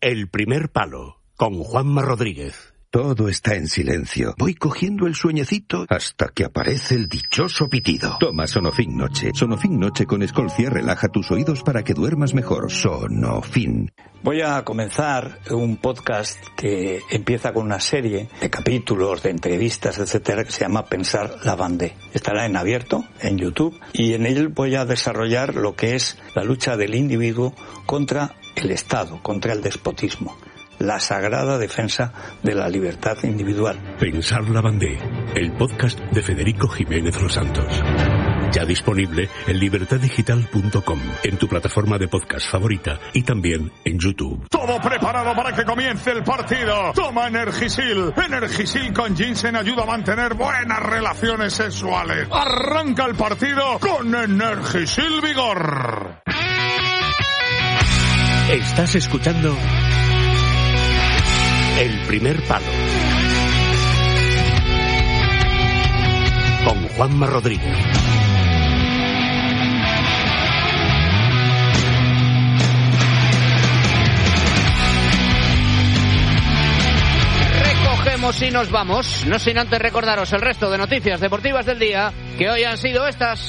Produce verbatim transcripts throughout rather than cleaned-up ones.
El primer palo, con Juanma Rodríguez. Todo está en silencio. Voy cogiendo el sueñecito hasta que aparece el dichoso pitido. Toma Sonofin Noche. Sonofin Noche con Escolcia relaja tus oídos para que duermas mejor. Sonofin. Voy a comenzar un podcast que empieza con una serie de capítulos, de entrevistas, etcétera, que se llama Pensar la Vendée. Estará en abierto, en YouTube, y en él voy a desarrollar lo que es la lucha del individuo contra el Estado, contra el despotismo. La sagrada defensa de la libertad individual. Pensar la Vendée, el podcast de Federico Jiménez Los Santos. Ya disponible en libertad digital punto com, en tu plataforma de podcast favorita y también en YouTube. Todo preparado para que comience el partido. Toma Energisil. Energisil con ginseng ayuda a mantener buenas relaciones sexuales. Arranca el partido con Energisil Vigor. Estás escuchando El primer palo, con Juanma Rodríguez. Recogemos y nos vamos, no sin antes recordaros el resto de noticias deportivas del día, que hoy han sido estas.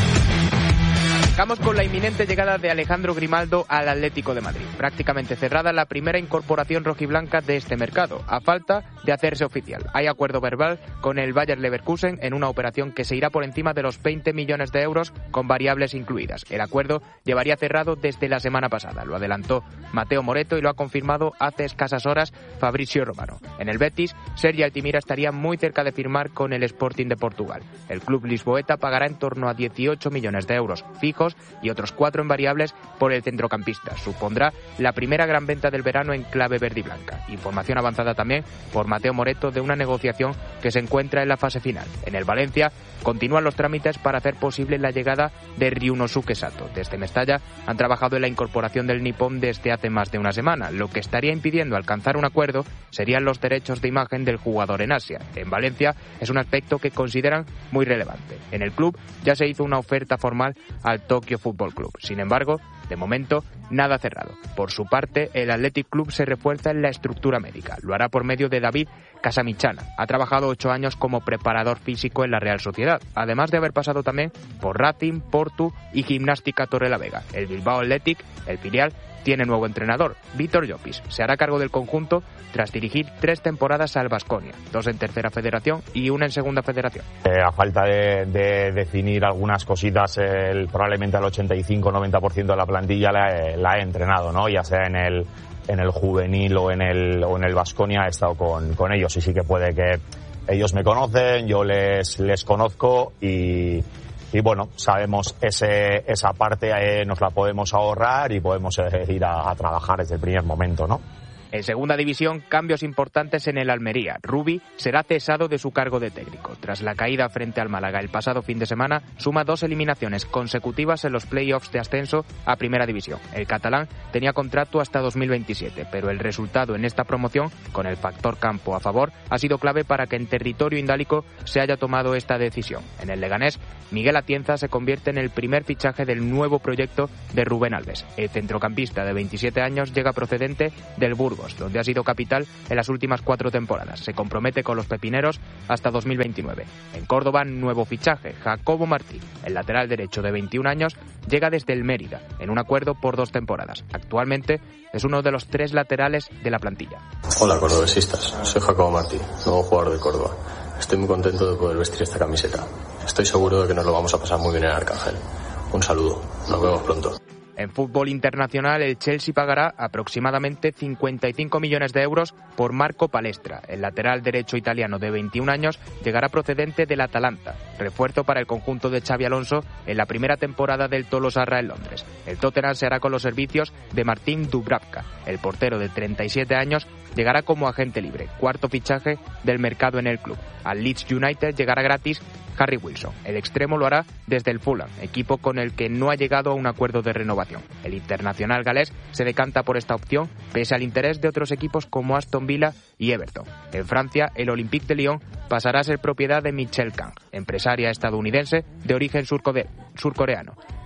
Arrancamos con la inminente llegada de Alejandro Grimaldo al Atlético de Madrid. Prácticamente cerrada la primera incorporación rojiblanca de este mercado, a falta de hacerse oficial. Hay acuerdo verbal con el Bayer Leverkusen en una operación que se irá por encima de los veinte millones de euros con variables incluidas. El acuerdo llevaría cerrado desde la semana pasada. Lo adelantó Mateo Moretto y lo ha confirmado hace escasas horas Fabrizio Romano. En el Betis, Sergi Altimira estaría muy cerca de firmar con el Sporting de Portugal. El club lisboeta pagará en torno a dieciocho millones de euros fijos y otros cuatro en variables por el centrocampista. Supondrá la primera gran venta del verano en clave verde y blanca. Información avanzada también por Mateo Moretto de una negociación que se encuentra en la fase final. En el Valencia continúan los trámites para hacer posible la llegada de Ryunosuke Sato. Desde Mestalla han trabajado en la incorporación del nipón desde hace más de una semana. Lo que estaría impidiendo alcanzar un acuerdo serían los derechos de imagen del jugador en Asia. En Valencia es un aspecto que consideran muy relevante. En el club ya se hizo una oferta formal al Tokyo Fútbol Club. Sin embargo, de momento, nada cerrado. Por su parte, el Athletic Club se refuerza en la estructura médica. Lo hará por medio de David Casamichana. Ha trabajado ocho años como preparador físico en la Real Sociedad, además de haber pasado también por Racing, Portu y Gimnástica Torrelavega. El Bilbao Athletic, el filial, tiene nuevo entrenador, Vítor Llopis. Se hará cargo del conjunto tras dirigir tres temporadas al Baskonia, dos en tercera federación y una en segunda federación. Eh, a falta de, de definir algunas cositas, el, probablemente al ochenta y cinco noventa por ciento de la plantilla la, la he entrenado, ¿no? Ya sea en el en el juvenil o en el o en el Baskonia he estado con, con ellos, y sí que puede que ellos me conocen, yo les les conozco y Y bueno, sabemos ese, esa parte eh, nos la podemos ahorrar y podemos eh, ir a, a trabajar desde el primer momento, ¿no? En segunda división, cambios importantes en el Almería. Rubi será cesado de su cargo de técnico. Tras la caída frente al Málaga el pasado fin de semana, suma dos eliminaciones consecutivas en los play-offs de ascenso a primera división. El catalán tenía contrato hasta dos mil veintisiete, pero el resultado en esta promoción, con el factor campo a favor, ha sido clave para que en territorio indálico se haya tomado esta decisión. En el Leganés, Miguel Atienza se convierte en el primer fichaje del nuevo proyecto de Rubén Alves. El centrocampista de veintisiete años llega procedente del Burgos, donde ha sido capital en las últimas cuatro temporadas. Se compromete con los pepineros hasta dos mil veintinueve. En Córdoba, nuevo fichaje, Jacobo Martí. El lateral derecho de veintiún años llega desde el Mérida, en un acuerdo por dos temporadas. Actualmente es uno de los tres laterales de la plantilla. Hola cordobesistas, soy Jacobo Martí, nuevo jugador de Córdoba. Estoy muy contento de poder vestir esta camiseta. Estoy seguro de que nos lo vamos a pasar muy bien en Arcángel. Un saludo, nos vemos pronto. En fútbol internacional, el Chelsea pagará aproximadamente cincuenta y cinco millones de euros por Marco Palestra. El lateral derecho italiano de veintiún años llegará procedente del Atalanta, refuerzo para el conjunto de Xabi Alonso en la primera temporada del Tolosarra en Londres. El Tottenham se hará con los servicios de Martin Dubravka. El portero de treinta y siete años llegará como agente libre, cuarto fichaje del mercado en el club. Al Leeds United llegará gratis Harry Wilson. El extremo lo hará desde el Fulham, equipo con el que no ha llegado a un acuerdo de renovación. El internacional galés se decanta por esta opción, pese al interés de otros equipos como Aston Villa y Everton. En Francia, el Olympique de Lyon pasará a ser propiedad de Michelle Kang, empresaria estadounidense de origen surcoreano.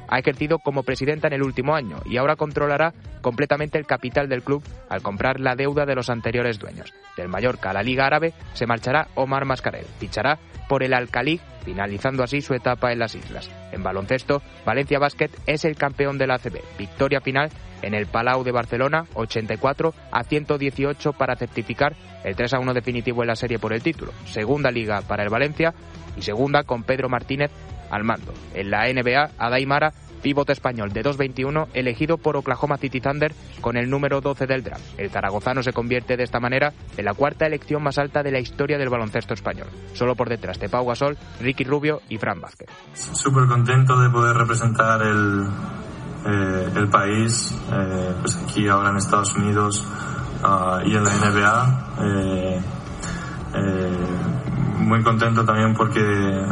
ha ejercido como presidenta en el último año y ahora controlará completamente el capital del club al comprar la deuda de los anteriores dueños. Del Mallorca a la Liga Árabe se marchará Omar Mascarell, fichará por el Al-Khaliq, finalizando así su etapa en las islas. En baloncesto, Valencia Basket es el campeón de la A C B. Victoria final en el Palau de Barcelona, ochenta y cuatro a ciento dieciocho para certificar el tres a uno definitivo en la serie por el título. Segunda liga para el Valencia y segunda con Pedro Martínez al mando. En la N B A, Adai Mara, pívot español de dos veintiuno, elegido por Oklahoma City Thunder con el número doce del draft. El zaragozano se convierte de esta manera en la cuarta elección más alta de la historia del baloncesto español, solo por detrás de Pau Gasol, Ricky Rubio y Fran Vázquez. Súper contento de poder representar el, eh, el país, eh, pues aquí ahora en Estados Unidos uh, y en la N B A. Eh, eh, muy contento también porque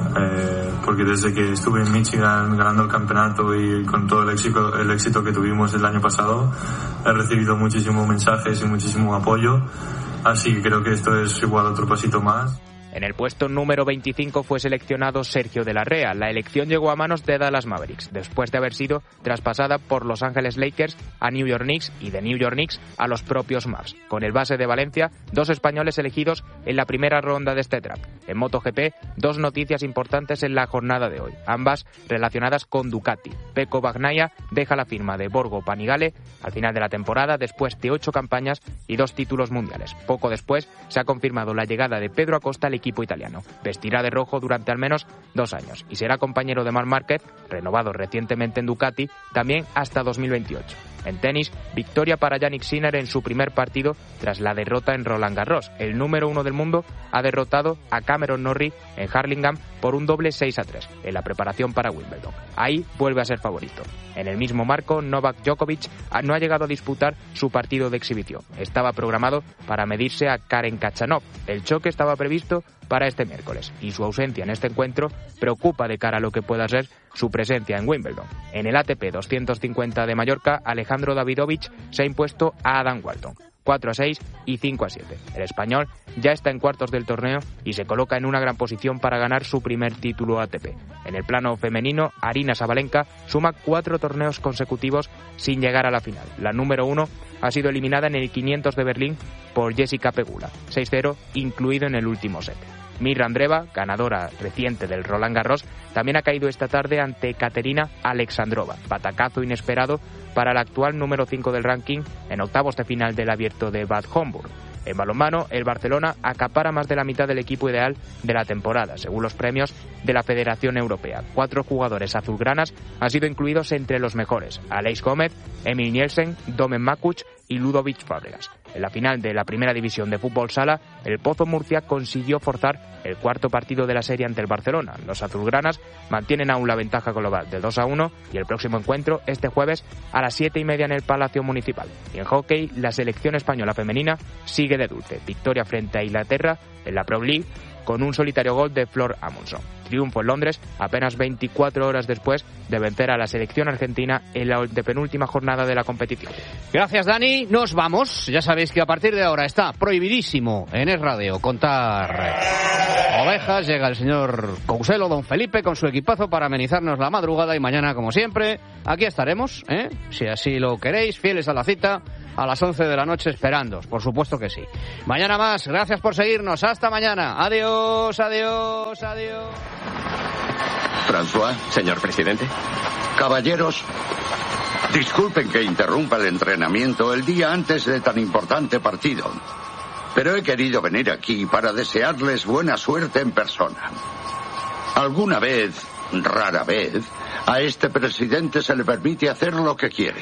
eh, porque desde que estuve en Michigan ganando el campeonato y con todo el éxito, el éxito que tuvimos el año pasado, he recibido muchísimos mensajes y muchísimo apoyo, así que creo que esto es igual otro pasito más. En el puesto número veinticinco fue seleccionado Sergio de la Rea. La elección llegó a manos de Dallas Mavericks, después de haber sido traspasada por Los Ángeles Lakers a New York Knicks y de New York Knicks a los propios Mavs. Con el base de Valencia, dos españoles elegidos en la primera ronda de este draft. En MotoGP, dos noticias importantes en la jornada de hoy, ambas relacionadas con Ducati. Pecco Bagnaia deja la firma de Borgo Panigale al final de la temporada después de ocho campañas y dos títulos mundiales. Poco después se ha confirmado la llegada de Pedro Acosta al equipo italiano. Vestirá de rojo durante al menos dos años y será compañero de Marc Márquez, renovado recientemente en Ducati, también hasta dos mil veintiocho. En tenis, victoria para Jannik Sinner en su primer partido tras la derrota en Roland Garros. El número uno del mundo ha derrotado a Cameron Norrie en Hurlingham por un doble seis a tres en la preparación para Wimbledon. Ahí vuelve a ser favorito. En el mismo marco, Novak Djokovic no ha llegado a disputar su partido de exhibición. Estaba programado para medirse a Karen Khachanov. El choque estaba previsto para este miércoles y su ausencia en este encuentro preocupa de cara a lo que pueda ser su presencia en Wimbledon. En el A T P doscientos cincuenta de Mallorca, Alejandro Davidovich se ha impuesto a Adam Walton, cuatro a seis y cinco a siete. El español ya está en cuartos del torneo y se coloca en una gran posición para ganar su primer título A T P. En el plano femenino, Aryna Sabalenka suma cuatro torneos consecutivos sin llegar a la final. La número uno ha sido eliminada en el quinientos de Berlín por Jessica Pegula, seis cero, incluido en el último set. Mirra Andreeva, ganadora reciente del Roland Garros, también ha caído esta tarde ante Katerina Alexandrova. Batacazo inesperado para la actual número cinco del ranking en octavos de final del Abierto de Bad Homburg. En balonmano, el Barcelona acapara más de la mitad del equipo ideal de la temporada, según los premios de la Federación Europea. Cuatro jugadores azulgranas han sido incluidos entre los mejores: Aleix Gómez, Emil Nielsen, Domen Makuch y Ludovic Fábregas. En la final de la primera división de fútbol sala, el Pozo Murcia consiguió forzar el cuarto partido de la serie ante el Barcelona. Los azulgranas mantienen aún la ventaja global de dos a uno y el próximo encuentro este jueves a las siete y media en el Palacio Municipal. Y en hockey, la selección española femenina sigue de dulce. Victoria frente a Inglaterra en la Pro League con un solitario gol de Flor Amundson. Triunfo en Londres apenas veinticuatro horas después de vencer a la selección argentina en la penúltima jornada de la competición. Gracias, Dani. Nos vamos. Ya sabéis que a partir de ahora está prohibidísimo en Es Radio contar ovejas. Llega el señor Couselo, don Felipe, con su equipazo para amenizarnos la madrugada y mañana, como siempre, aquí estaremos, ¿eh? Si así lo queréis, fieles a la cita, a las once de la noche esperándoos, por supuesto que sí. Mañana más, gracias por seguirnos, hasta mañana. Adiós, adiós, adiós. François, señor presidente. Caballeros, disculpen que interrumpa el entrenamiento el día antes de tan importante partido, pero he querido venir aquí para desearles buena suerte en persona. Alguna vez, rara vez, a este presidente se le permite hacer lo que quiere.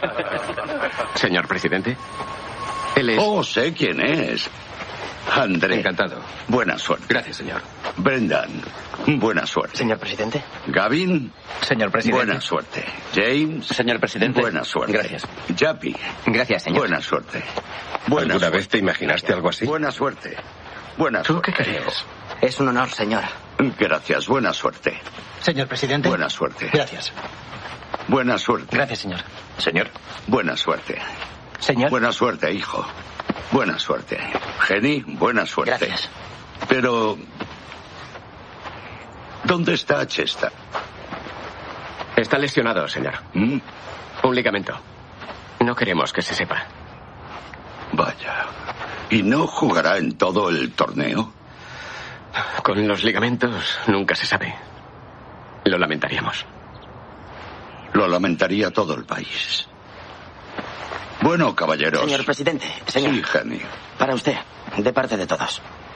Señor presidente, él es... Oh, sé quién es. André. Encantado. Buena suerte. Gracias, señor. Brendan. Buena suerte. Señor presidente. Gavin. Señor presidente. Buena suerte. James. Señor presidente. Buena suerte. Gracias. Jappy. Gracias, señor. Buena suerte. Buena ¿Alguna suerte. vez te imaginaste algo así? Buena suerte. Buena ¿Tú suerte. qué crees? Es un honor, señora. Gracias. Buena suerte. Señor presidente. Buena suerte. Gracias. Buena suerte. Gracias, señor. Señor. Buena suerte. Señor. Buena suerte, hijo. Buena suerte. Jenny, buena suerte. Gracias. Pero... ¿dónde está Chester? Está lesionado, señor. ¿Mm? Un ligamento. No queremos que se sepa. Vaya. ¿Y no jugará en todo el torneo? Con los ligamentos nunca se sabe. Lo lamentaríamos. Lo lamentaría todo el país. Bueno, caballeros. Señor presidente, señor. Sí, Jenny. Para usted, de parte de todos.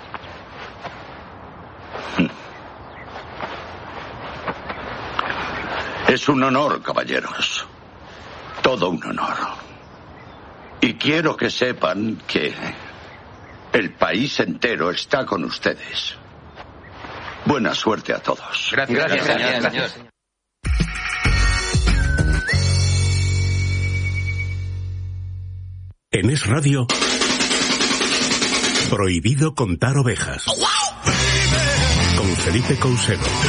Es un honor, caballeros. Todo un honor. Y quiero que sepan que el país entero está con ustedes. Buena suerte a todos. Gracias, gracias, gracias, señor. Gracias. Señor. En Es Radio, prohibido contar ovejas. Con Felipe Couselo.